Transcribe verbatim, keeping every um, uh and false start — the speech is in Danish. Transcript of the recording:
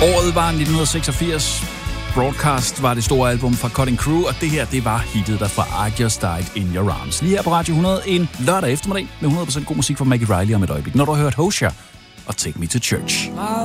Året var nitten seksogfirs. Broadcast var det store album fra Cutting Crew, og det her, det var hittet derfra I Just Died in Your Arms. Lige her på Radio hundrede en lørdag eftermiddag med hundrede procent god musik fra Maggie Riley om et øjeblik, når du har hørt Hosher og Take Me to Church.